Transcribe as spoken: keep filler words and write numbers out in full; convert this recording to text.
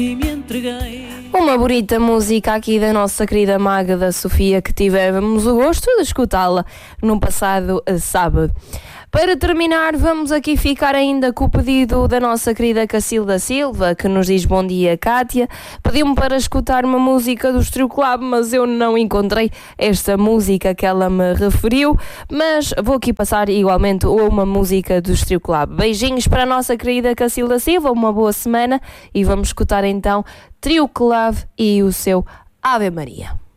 Uma bonita música aqui da nossa querida Magda Sofia, que tivemos o gosto de escutá-la no passado sábado. Para terminar, vamos aqui ficar ainda com o pedido da nossa querida Cacilda Silva, que nos diz: bom dia, Cátia. Pediu-me para escutar uma música do Estoril Club, mas eu não encontrei esta música que ela me referiu, mas vou aqui passar igualmente uma música do Estoril Club. Beijinhos para a nossa querida Cacilda Silva, uma boa semana, e vamos escutar então Trio Club e o seu Ave Maria.